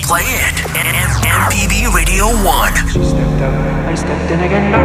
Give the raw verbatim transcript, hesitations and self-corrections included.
Play it. M- M P B Radio one. She stepped up, I stepped in again.